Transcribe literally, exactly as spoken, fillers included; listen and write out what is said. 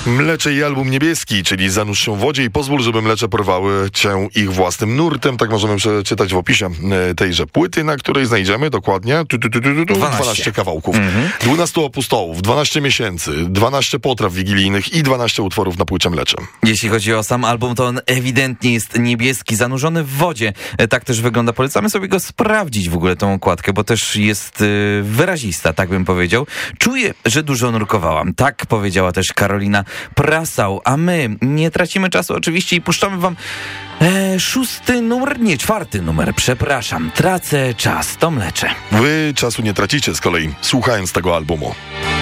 Mlecze i album niebieski, czyli zanurz się w wodzie i pozwól, żeby mlecze porwały cię ich własnym nurtem. Tak możemy przeczytać w opisie tejże płyty, na której znajdziemy dokładnie tu, tu, tu, tu, tu, dwanaście kawałków, mm-hmm. dwanaście apostołów, dwanaście miesięcy, dwanaście potraw wigilijnych i dwanaście utworów na płycie Mlecze. Jeśli chodzi o sam album, to on ewidentnie jest niebieski, zanurzony w wodzie. Tak też wygląda. Polecamy sobie go sprawdzić w ogóle, tą okładkę, bo też jest wyrazista, tak bym powiedział. Czuję, że dużo nurkowałam. Tak powiedziała też Karolina Prasał, a my nie tracimy czasu oczywiście i puszczamy wam e, szósty numer, nie, czwarty numer, przepraszam, tracę czas, to Mlecze. Wy czasu nie tracicie z kolei, słuchając tego albumu.